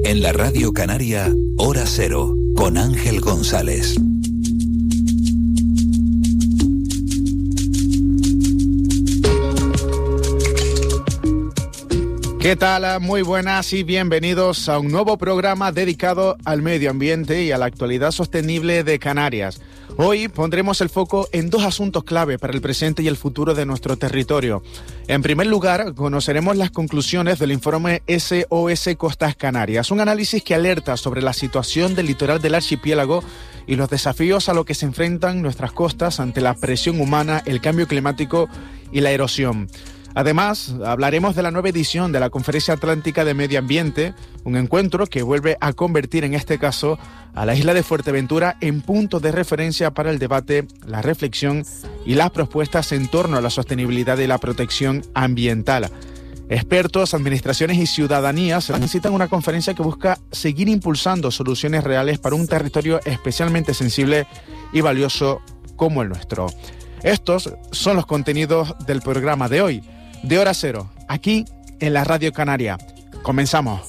En la Radio Canaria, Hora Cero, con Ángel González. ¿Qué tal? Muy buenas y bienvenidos a un nuevo programa dedicado al medio ambiente y a la actualidad sostenible de Canarias. Hoy pondremos el foco en dos asuntos clave para el presente y el futuro de nuestro territorio. En primer lugar, conoceremos las conclusiones del informe SOS Costas Canarias, un análisis que alerta sobre la situación del litoral del archipiélago y los desafíos a los que se enfrentan nuestras costas ante la presión humana, el cambio climático y la erosión. Además, hablaremos de la nueva edición de la Conferencia Atlántica de Medio Ambiente, un encuentro que vuelve a convertir, en este caso, a la isla de Fuerteventura en punto de referencia para el debate, la reflexión y las propuestas en torno a la sostenibilidad y la protección ambiental. Expertos, administraciones y ciudadanía se necesitan una conferencia que busca seguir impulsando soluciones reales para un territorio especialmente sensible y valioso como el nuestro. Estos son los contenidos del programa de hoy, de Hora Cero, aquí en la Radio Canaria. Comenzamos.